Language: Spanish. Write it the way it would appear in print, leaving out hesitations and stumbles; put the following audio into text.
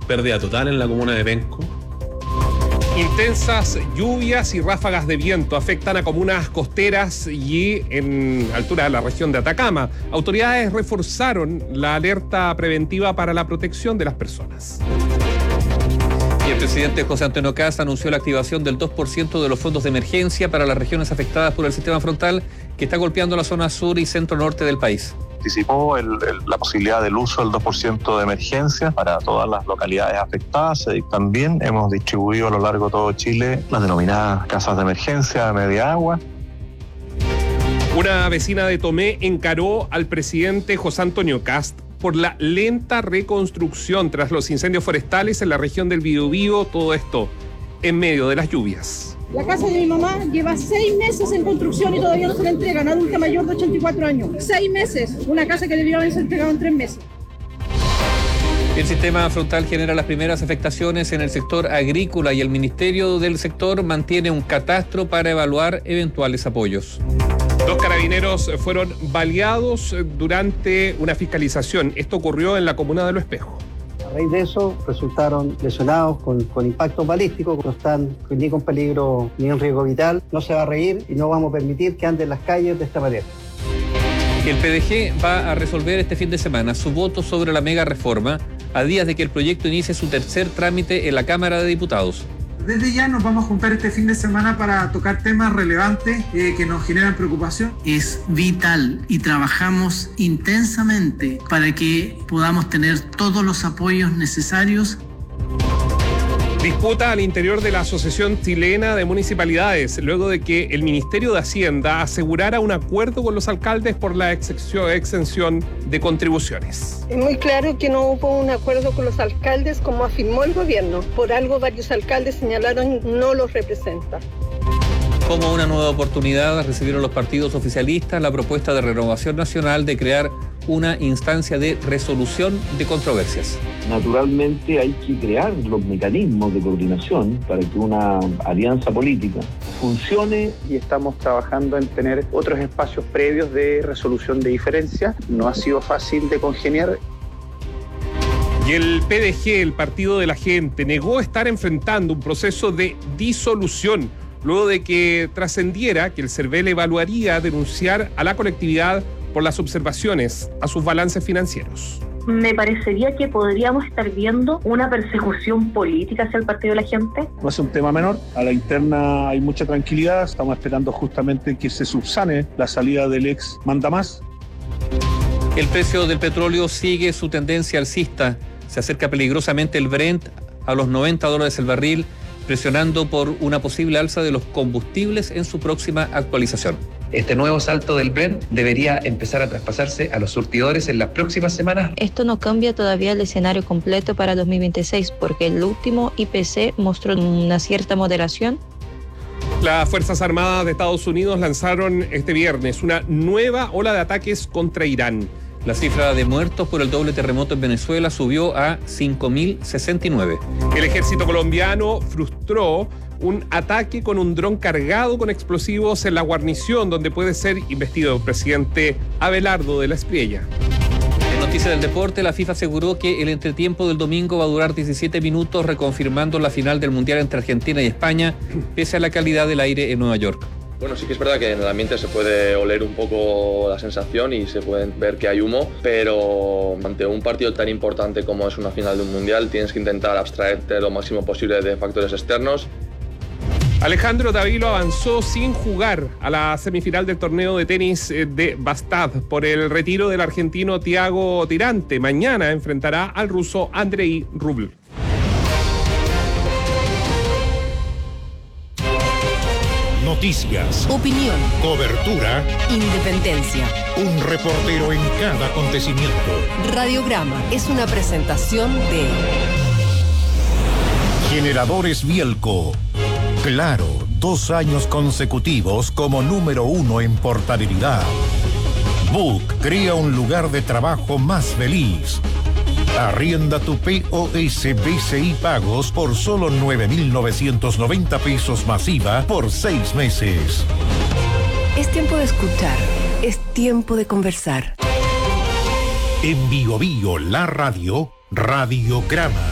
pérdida total en la comuna de Penco. Intensas lluvias y ráfagas de viento afectan a comunas costeras y en altura de la región de Atacama. Autoridades reforzaron la alerta preventiva para la protección de las personas. Y el presidente José Antonio Kast anunció la activación del 2% de los fondos de emergencia para las regiones afectadas por el sistema frontal que está golpeando la zona sur y centro-norte del país. Anticipó la posibilidad del uso del 2% de emergencia para todas las localidades afectadas. También hemos distribuido a lo largo de todo Chile las denominadas casas de emergencia de media agua. Una vecina de Tomé encaró al presidente José Antonio Kast por la lenta reconstrucción tras los incendios forestales en la región del Biobío, todo esto en medio de las lluvias. La casa de mi mamá lleva 6 meses en construcción y todavía no se la entregan, adulta mayor de 84 años. 6 meses, una casa que debió haberse entregado en 3 meses. El sistema frontal genera las primeras afectaciones en el sector agrícola y el Ministerio del Sector mantiene un catastro para evaluar eventuales apoyos. 2 carabineros fueron baleados durante una fiscalización. Esto ocurrió en la comuna de Lo Espejo. A raíz de eso resultaron lesionados con impactos balísticos, no están ni con peligro ni en riesgo vital. No se va a reír y no vamos a permitir que anden en las calles de esta manera. El PDG va a resolver este fin de semana su voto sobre la mega reforma a días de que el proyecto inicie su tercer trámite en la Cámara de Diputados. Desde ya nos vamos a juntar este fin de semana para tocar temas relevantes que nos generan preocupación. Es vital y trabajamos intensamente para que podamos tener todos los apoyos necesarios. Disputa al interior de la Asociación Chilena de Municipalidades, luego de que el Ministerio de Hacienda asegurara un acuerdo con los alcaldes por la exención de contribuciones. Es muy claro que no hubo un acuerdo con los alcaldes, como afirmó el gobierno. Por algo varios alcaldes señalaron no los representa. Como una nueva oportunidad, recibieron los partidos oficialistas la propuesta de Renovación Nacional de crear una instancia de resolución de controversias. Naturalmente hay que crear los mecanismos de coordinación para que una alianza política funcione y estamos trabajando en tener otros espacios previos de resolución de diferencias. No ha sido fácil de congeniar. Y el PDG, el Partido de la Gente, negó estar enfrentando un proceso de disolución luego de que trascendiera que el CERVEL evaluaría denunciar a la colectividad por las observaciones a sus balances financieros. Me parecería que podríamos estar viendo una persecución política hacia el Partido de la Gente. No es un tema menor, a la interna hay mucha tranquilidad, estamos esperando justamente que se subsane la salida del ex mandamás. El precio del petróleo sigue su tendencia alcista, se acerca peligrosamente el Brent a los $90 el barril, presionando por una posible alza de los combustibles en su próxima actualización. Este nuevo salto del Brent debería empezar a traspasarse a los surtidores en las próximas semanas. Esto no cambia todavía el escenario completo para 2026 porque el último IPC mostró una cierta moderación. Las Fuerzas Armadas de Estados Unidos lanzaron este viernes una nueva ola de ataques contra Irán. La cifra de muertos por el doble terremoto en Venezuela subió a 5.069. El ejército colombiano frustró un ataque con un dron cargado con explosivos en la guarnición donde puede ser investido el presidente Abelardo de la Espriella. En noticias del deporte, la FIFA aseguró que el entretiempo del domingo va a durar 17 minutos, reconfirmando la final del Mundial entre Argentina y España, pese a la calidad del aire en Nueva York. Bueno, sí que es verdad que en el ambiente se puede oler un poco la sensación y se pueden ver que hay humo, pero ante un partido tan importante como es una final de un mundial tienes que intentar abstraerte lo máximo posible de factores externos. Alejandro Davilo avanzó sin jugar a la semifinal del torneo de tenis de Bastad por el retiro del argentino Thiago Tirante. Mañana enfrentará al ruso Andrei Rublev. Noticias, opinión, cobertura, independencia. Un reportero en cada acontecimiento. Radiograma es una presentación de Generadores Bielco. Claro, 2 años consecutivos como número 1 en portabilidad. Book crea un lugar de trabajo más feliz. Arrienda tu POS BCI Pagos por solo 9.990 pesos masiva por 6 meses. Es tiempo de escuchar, es tiempo de conversar. En Bio Bio, la radio, Radiograma.